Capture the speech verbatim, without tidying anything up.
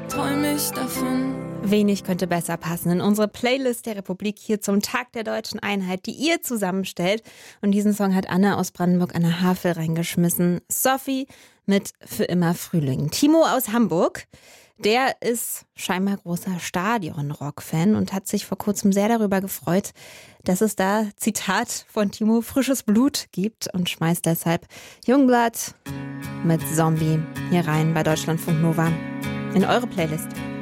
träum ich davon. Wenig könnte besser passen in unsere Playlist der Republik hier zum Tag der Deutschen Einheit, die ihr zusammenstellt. Und diesen Song hat Anne aus Brandenburg an der Havel reingeschmissen. Sophie mit Für immer Frühling. Timo aus Hamburg, der ist scheinbar großer Stadion-Rock-Fan und hat sich vor kurzem sehr darüber gefreut, dass es da, Zitat von Timo, frisches Blut gibt und schmeißt deshalb Jungblatt mit Zombie hier rein bei Deutschlandfunk Nova in eure Playlist.